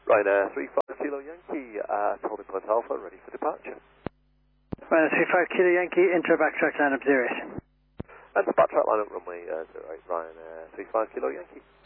Ryanair 35 Kilo Yankee, holding point Alpha, ready for departure. Ryanair 35 Kilo Yankee, intro backtrack lineup 0. And the backtrack lineup runway 08, Ryanair 35 Kilo Yankee.